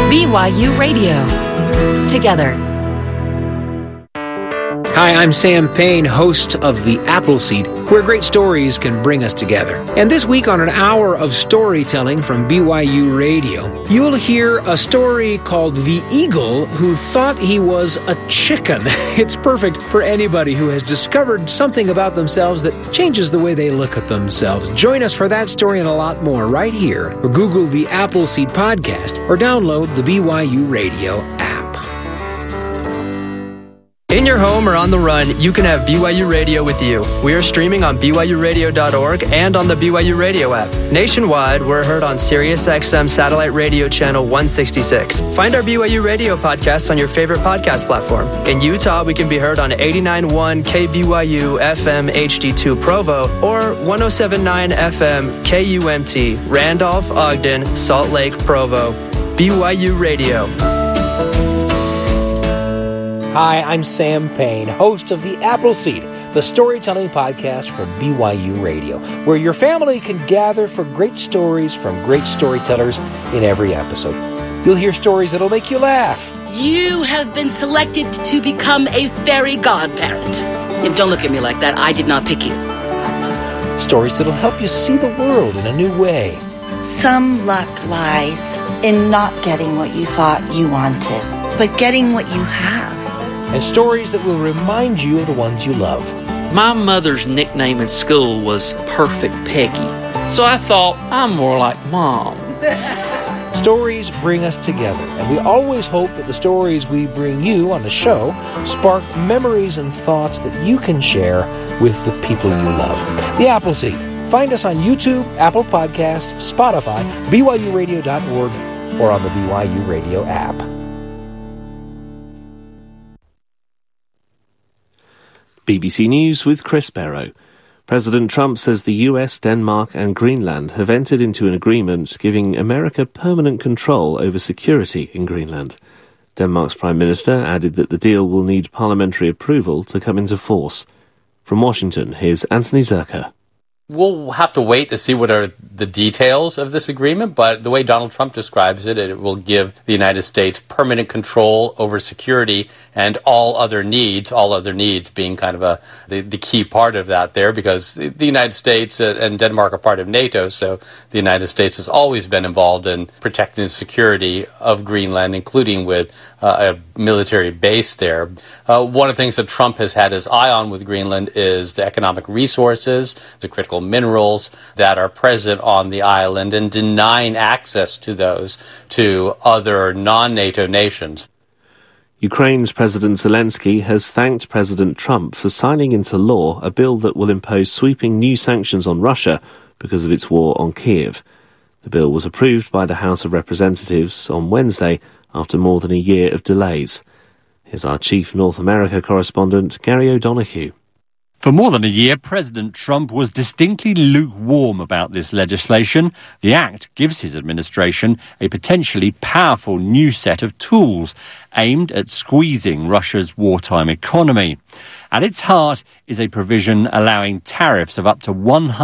BYU Radio. Together. Hi, I'm Sam Payne, host of The Appleseed, where great stories can bring us together. And this week on an hour of storytelling from BYU Radio, you'll hear a story called The Eagle Who Thought He Was a Chicken. It's perfect for anybody who has discovered something about themselves that changes the way they look at themselves. Join us for that story and a lot more right here, or Google The Appleseed Podcast, or download the BYU Radio app. In your home or on the run, you can have BYU Radio with you. We are streaming on BYURadio.org and on the BYU Radio app. Nationwide, we're heard on SiriusXM Satellite Radio Channel 166. Find our BYU Radio podcasts on your favorite podcast platform. In Utah, we can be heard on 89.1 KBYU FM HD2 Provo or 107.9 FM KUMT Randolph, Ogden, Salt Lake, Provo. BYU Radio. Hi, I'm Sam Payne, host of The Appleseed, the storytelling podcast from BYU Radio, where your family can gather for great stories from great storytellers in every episode. You'll hear stories that'll make you laugh. You have been selected to become a fairy godparent. And don't look at me like that. I did not pick you. Stories that'll help you see the world in a new way. Some luck lies in not getting what you thought you wanted, but getting what you have. And stories that will remind you of the ones you love. My mother's nickname in school was Perfect Peggy, so I thought I'm more like Mom. Stories bring us together, and we always hope that the stories we bring you on the show spark memories and thoughts that you can share with the people you love. The Appleseed. Find us on YouTube, Apple Podcasts, Spotify, BYURadio.org, or on the BYU Radio app. BBC News with Chris Barrow. President Trump says the US, Denmark and Greenland have entered into an agreement giving America permanent control over security in Greenland. Denmark's Prime Minister added that the deal will need parliamentary approval to come into force. From Washington, here's Anthony Zerka. We'll have to wait to see what are the details of this agreement, but the way Donald Trump describes it, it will give the United States permanent control over security and all other needs being kind of the key part of that there, because the United States and Denmark are part of NATO, so the United States has always been involved in protecting the security of Greenland, including with a military base there. One of the things that Trump has had his eye on with Greenland is the economic resources, the critical minerals that are present on the island, and denying access to those to other non-NATO nations. Ukraine's President Zelensky has thanked President Trump for signing into law a bill that will impose sweeping new sanctions on Russia because of its war on Kyiv. The bill was approved by the House of Representatives on Wednesday after more than a year of delays. Here's our chief North America correspondent, Gary O'Donoghue. For more than a year, President Trump was distinctly lukewarm about this legislation. The act gives his administration a potentially powerful new set of tools aimed at squeezing Russia's wartime economy. At its heart is a provision allowing tariffs of up to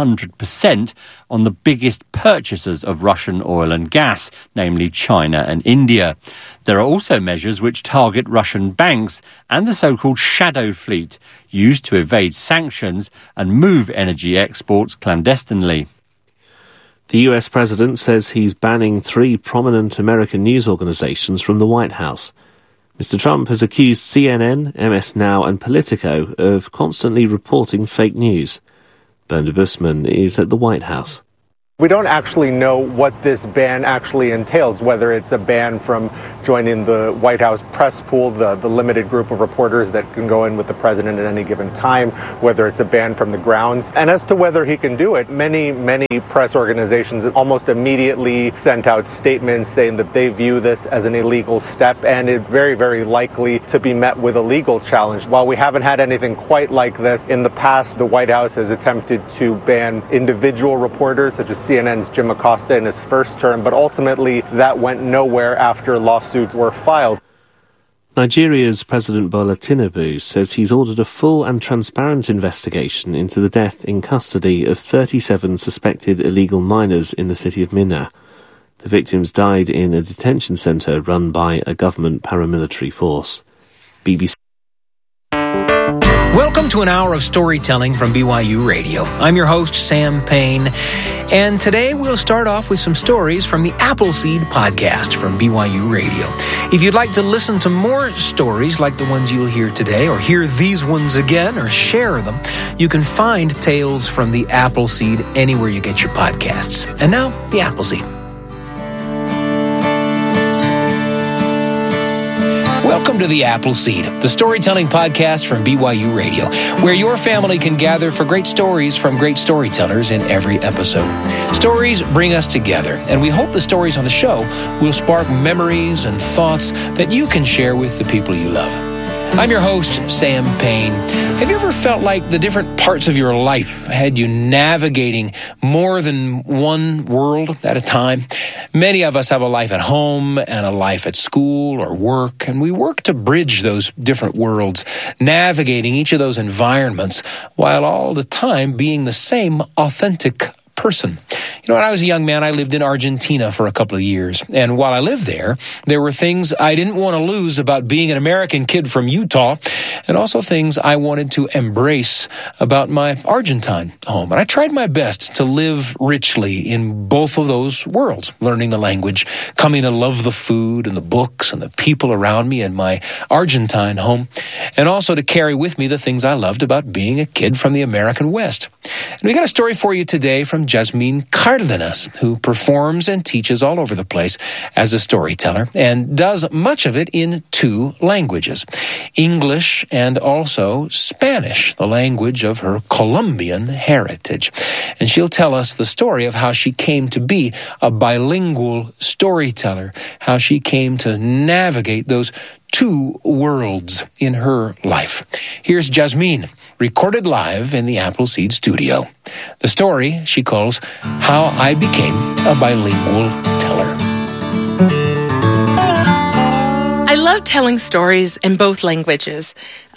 100% on the biggest purchasers of Russian oil and gas, namely China and India. There are also measures which target Russian banks and the so-called shadow fleet, used to evade sanctions and move energy exports clandestinely. The US president says he's banning 3 prominent American news organizations from the White House. Mr. Trump has accused CNN, MS Now and Politico of constantly reporting fake news. Bernard Bussmann is at the White House. We don't actually know what this ban actually entails, whether it's a ban from joining the White House press pool, the limited group of reporters that can go in with the president at any given time, whether it's a ban from the grounds. And as to whether he can do it, many press organizations almost immediately sent out statements saying that they view this as an illegal step and it's very, very likely to be met with a legal challenge. While we haven't had anything quite like this, in the past, the White House has attempted to ban individual reporters, such as CNN's Jim Acosta in his first term, but ultimately that went nowhere after lawsuits were filed. Nigeria's President Bola Tinubu says he's ordered a full and transparent investigation into the death in custody of 37 suspected illegal miners in the city of Minna. The victims died in a detention centre run by a government paramilitary force. BBC. Welcome to an hour of storytelling from BYU Radio. I'm your host, Sam Payne, and today we'll start off with some stories from the Appleseed podcast from BYU Radio. If you'd like to listen to more stories like the ones you'll hear today, or hear these ones again, or share them, you can find Tales from the Appleseed anywhere you get your podcasts. And now, the Appleseed. Welcome to the Appleseed, the storytelling podcast from BYU Radio, where your family can gather for great stories from great storytellers in every episode. Stories bring us together, and we hope the stories on the show will spark memories and thoughts that you can share with the people you love. I'm your host, Sam Payne. Have you ever felt like the different parts of your life had you navigating more than one world at a time? Many of us have a life at home and a life at school or work, and we work to bridge those different worlds, navigating each of those environments while all the time being the same authentic person. You know, when I was a young man, I lived in Argentina for a couple of years. And while I lived there, there were things I didn't want to lose about being an American kid from Utah, and also things I wanted to embrace about my Argentine home. And I tried my best to live richly in both of those worlds, learning the language, coming to love the food and the books and the people around me in my Argentine home, and also to carry with me the things I loved about being a kid from the American West. And we got a story for you today from Jasmine Cardenas, who performs and teaches all over the place as a storyteller and does much of it in two languages, English and also Spanish, the language of her Colombian heritage. And she'll tell us the story of how she came to be a bilingual storyteller, how she came to navigate those two worlds in her life. Here's Jasmine, recorded live in the Appleseed studio. The story she calls How I Became a Bilingual Teller. I love telling stories in both languages,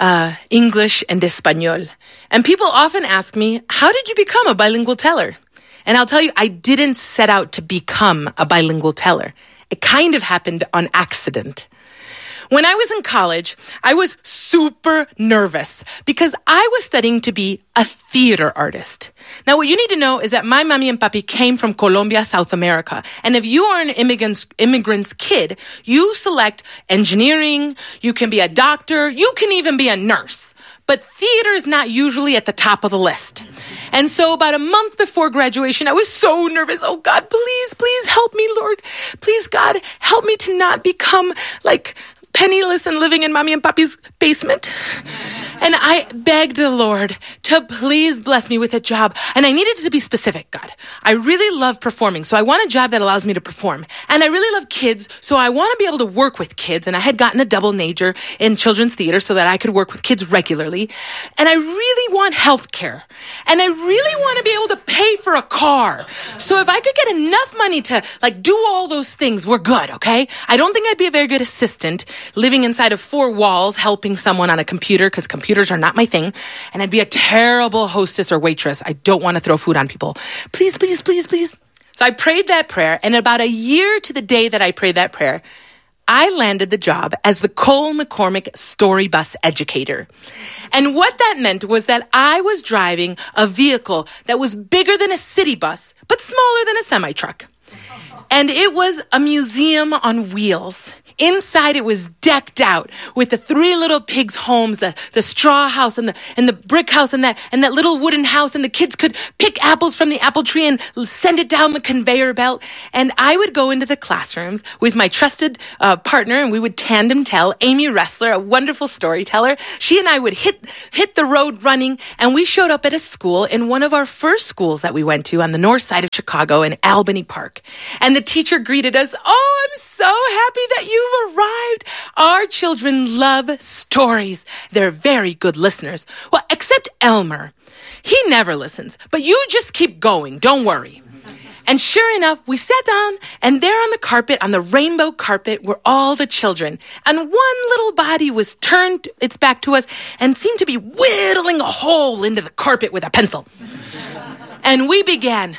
English and Espanol. And people often ask me, how did you become a bilingual teller? And I'll tell you, I didn't set out to become a bilingual teller. It kind of happened on accident. When I was in college, I was super nervous because I was studying to be a theater artist. Now, what you need to know is that my mommy and papi came from Colombia, South America. And if you are an immigrant's kid, you select engineering, you can be a doctor, you can even be a nurse. But theater is not usually at the top of the list. And so about a month before graduation, I was so nervous. Oh, God, please help me, Lord. Please, God, help me to not become like penniless and living in mommy and papi's basement. And I begged the Lord to please bless me with a job. And I needed to be specific, God. I really love performing, so I want a job that allows me to perform. And I really love kids, so I want to be able to work with kids. And I had gotten a double major in children's theater so that I could work with kids regularly. And I really want health care. And I really want to be able to pay for a car. So if I could get enough money to do all those things, we're good, okay? I don't think I'd be a very good assistant living inside of four walls helping someone on a computer, because computers are not my thing. And I'd be a terrible hostess or waitress. I don't want to throw food on people. Please, please, please, please. So I prayed that prayer, and about a year to the day that I prayed that prayer, I landed the job as the Cole McCormick Story Bus Educator. And what that meant was that I was driving a vehicle that was bigger than a city bus, but smaller than a semi-truck. And it was a museum on wheels. Inside, it was decked out with the three little pigs' homes, the straw house and the brick house and that little wooden house. And the kids could pick apples from the apple tree and send it down the conveyor belt. And I would go into the classrooms with my trusted partner, and we would tandem tell. Amy Ressler, a wonderful storyteller. She and I would hit the road running, and we showed up at a school in one of our first schools that we went to on the north side of Chicago in Albany Park. And the teacher greeted us. Oh, I'm so happy that you've arrived. Our children love stories. They're very good listeners. Well, except Elmer. He never listens, but you just keep going. Don't worry. And sure enough, we sat down, and there on the carpet, on the rainbow carpet, were all the children. And one little body was turned its back to us and seemed to be whittling a hole into the carpet with a pencil. And we began,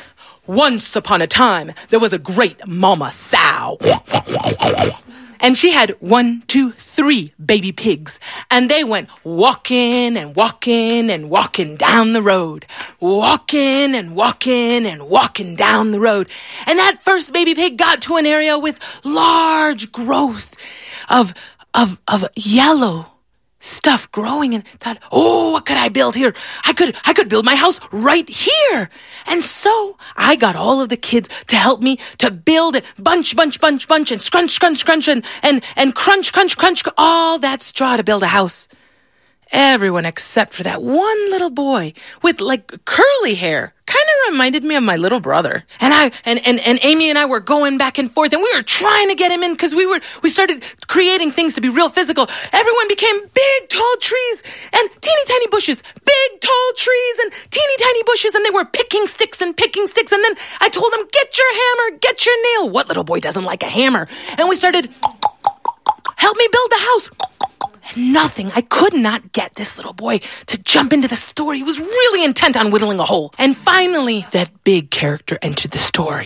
once upon a time, there was a great mama sow. And she had 1, 2, 3 baby pigs. And they went walking and walking and walking down the road. Walking and walking and walking down the road. And that first baby pig got to an area with large growth of yellow stuff growing, and thought, oh, what could I build here? I could build my house right here. And so I got all of the kids to help me to build it, bunch, and scrunch, and crunch, all that straw to build a house. Everyone except for that one little boy with like curly hair. Kind of reminded me of my little brother. And Amy and I were going back and forth, and we were trying to get him in because we started creating things to be real physical. Everyone became big, tall trees and teeny tiny bushes. Big, tall trees and teeny tiny bushes, and they were picking sticks. And then I told them, get your hammer, get your nail. What little boy doesn't like a hammer? And we started, help me build the house. Nothing. I could not get this little boy to jump into the story. He was really intent on whittling a hole. And finally, that big character entered the story.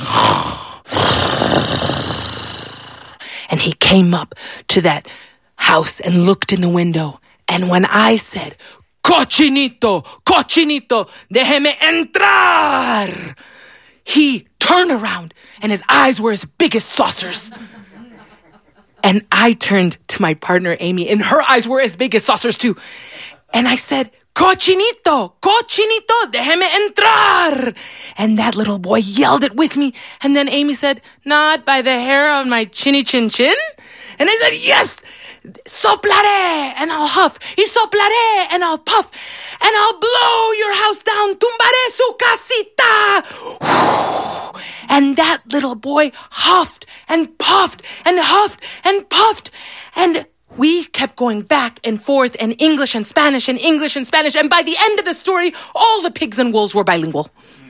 And he came up to that house and looked in the window. And when I said, Cochinito, déjeme entrar, he turned around and his eyes were as big as saucers. And I turned to my partner, Amy, and her eyes were as big as saucers too. And I said, Cochinito, déjeme entrar. And that little boy yelled it with me. And then Amy said, not by the hair on my chinny chin chin. And I said, yes, soplaré, and I'll huff. Y soplaré, and I'll puff. And I'll blow your house down. Tumbaré su casita. And that little boy huffed and puffed and huffed and puffed. And we kept going back and forth in English and Spanish and English and Spanish. And by the end of the story, all the pigs and wolves were bilingual.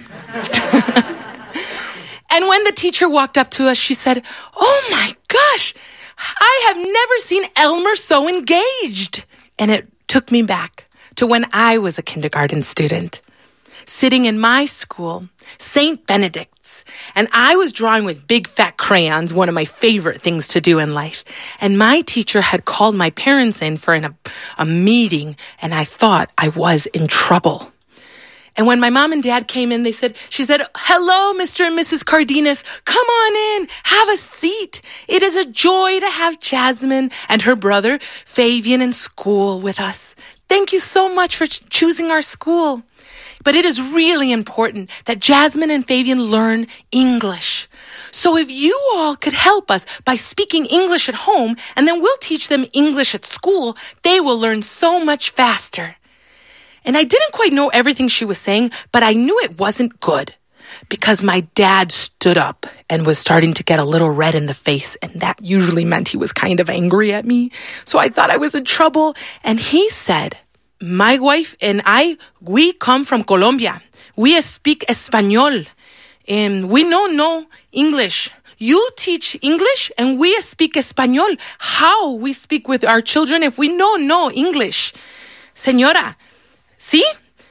And when the teacher walked up to us, she said, oh my gosh, I have never seen Elmer so engaged. And it took me back to when I was a kindergarten student, sitting in my school, St. Benedict's, and I was drawing with big fat crayons, one of my favorite things to do in life. And my teacher had called my parents in for a meeting, and I thought I was in trouble. And when my mom and dad came in, she said, hello, Mr. and Mrs. Cardenas. Come on in. Have a seat. It is a joy to have Jasmine and her brother Fabian in school with us. Thank you so much for choosing our school. But it is really important that Jasmine and Fabian learn English. So if you all could help us by speaking English at home, and then we'll teach them English at school, they will learn so much faster. And I didn't quite know everything she was saying, but I knew it wasn't good because my dad stood up and was starting to get a little red in the face, and that usually meant he was kind of angry at me. So I thought I was in trouble, and he said, my wife and I, we come from Colombia. We speak Espanol, and we don't know English. You teach English, and we speak Espanol. How we speak with our children if we don't know English? Señora, see?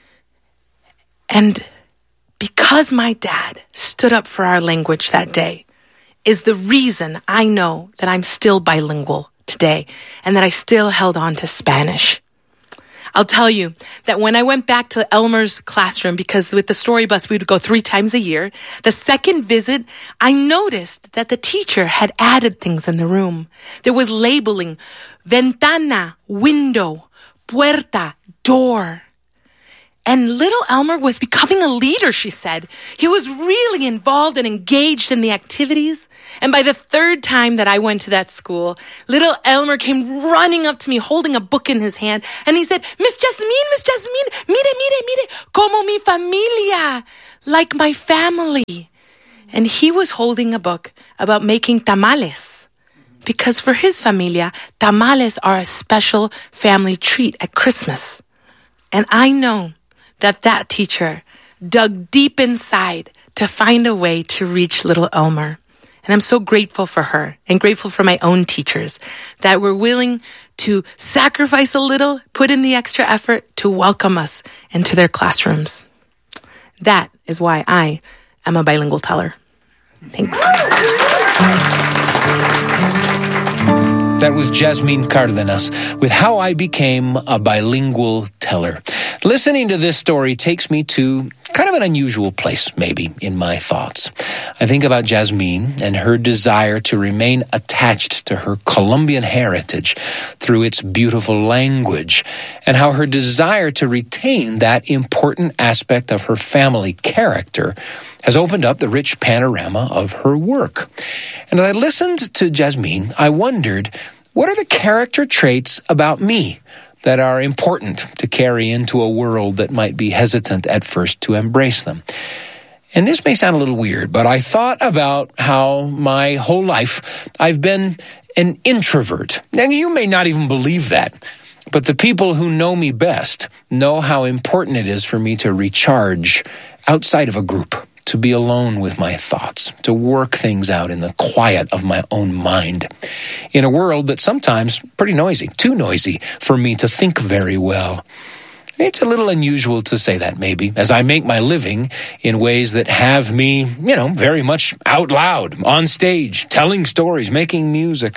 And because my dad stood up for our language that day is the reason I know that I'm still bilingual today and that I still held on to Spanish. I'll tell you that when I went back to Elmer's classroom, because with the story bus, we would go 3 times a year, the second visit, I noticed that the teacher had added things in the room. There was labeling, ventana, window, puerta, door. And little Elmer was becoming a leader, she said. He was really involved and engaged in the activities. And by the 3rd time that I went to that school, little Elmer came running up to me, holding a book in his hand. And he said, Miss Jasmine, mire, como mi familia, like my family. And he was holding a book about making tamales. Because for his familia, tamales are a special family treat at Christmas. And I know that teacher dug deep inside to find a way to reach little Elmer. And I'm so grateful for her and grateful for my own teachers that were willing to sacrifice a little, put in the extra effort to welcome us into their classrooms. That is why I am a bilingual teller. Thanks. That was Jasmine Cardenas with How I Became a Bilingual Teller. Listening to this story takes me to kind of an unusual place, maybe, in my thoughts. I think about Jasmine and her desire to remain attached to her Colombian heritage through its beautiful language, and how her desire to retain that important aspect of her family character has opened up the rich panorama of her work. And as I listened to Jasmine, I wondered, what are the character traits about me that are important to carry into a world that might be hesitant at first to embrace them? And this may sound a little weird, but I thought about how my whole life I've been an introvert. And you may not even believe that, but the people who know me best know how important it is for me to recharge outside of a group, to be alone with my thoughts, to work things out in the quiet of my own mind, in a world that's sometimes pretty noisy, too noisy for me to think very well. It's a little unusual to say that, maybe, as I make my living in ways that have me, very much out loud, on stage, telling stories, making music.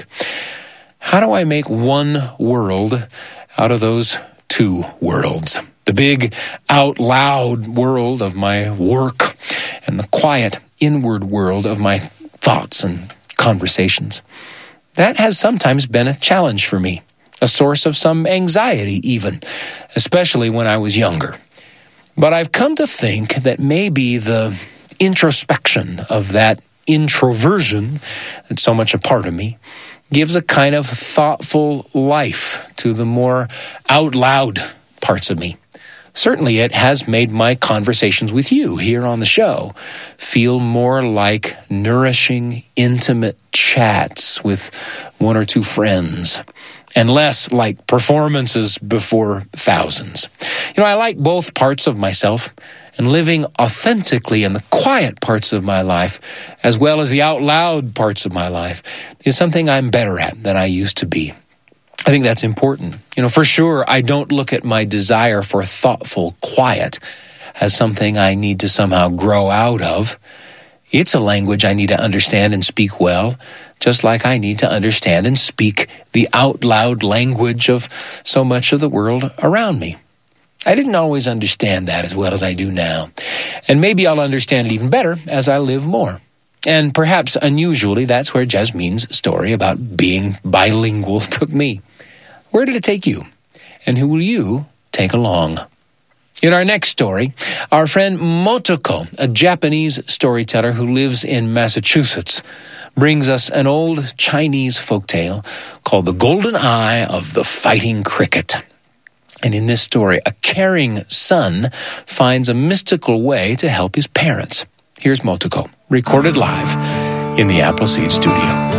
How do I make one world out of those two worlds? The big, out loud world of my work and the quiet, inward world of my thoughts and conversations. That has sometimes been a challenge for me, a source of some anxiety even, especially when I was younger. But I've come to think that maybe the introspection of that introversion that's so much a part of me gives a kind of thoughtful life to the more out loud parts of me. Certainly, it has made my conversations with you here on the show feel more like nourishing, intimate chats with one or two friends, and less like performances before thousands. I like both parts of myself, and living authentically in the quiet parts of my life, as well as the out loud parts of my life, is something I'm better at than I used to be. I think that's important. For sure, I don't look at my desire for thoughtful quiet as something I need to somehow grow out of. It's a language I need to understand and speak well, just like I need to understand and speak the out loud language of so much of the world around me. I didn't always understand that as well as I do now, and maybe I'll understand it even better as I live more. And perhaps unusually, that's where Jasmine's story about being bilingual took me. Where did it take you? And who will you take along? In our next story, our friend Motoko, a Japanese storyteller who lives in Massachusetts, brings us an old Chinese folktale called The Golden Eye of the Fighting Cricket. And in this story, a caring son finds a mystical way to help his parents. Here's Motoko, recorded live in the Appleseed studio.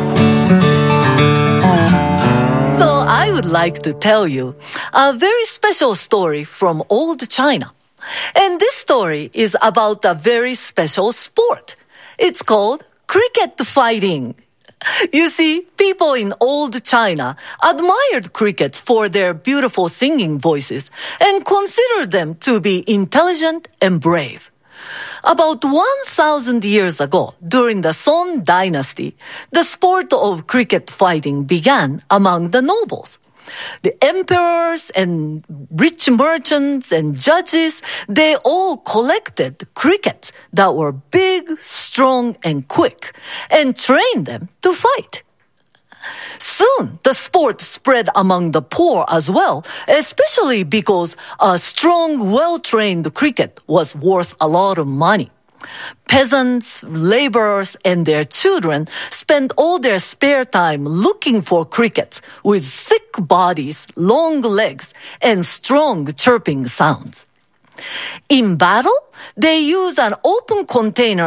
I would like to tell you a very special story from old China. And this story is about a very special sport. It's called cricket fighting. You see, people in old China admired crickets for their beautiful singing voices and considered them to be intelligent and brave. About 1,000 years ago, during the Song dynasty, the sport of cricket fighting began among the nobles. The emperors and rich merchants and judges, they all collected crickets that were big, strong, and quick, and trained them to fight. Soon, the sport spread among the poor as well, especially because a strong, well-trained cricket was worth a lot of money. Peasants, laborers, and their children spend all their spare time looking for crickets with thick bodies, long legs, and strong chirping sounds. In battle, they use an open container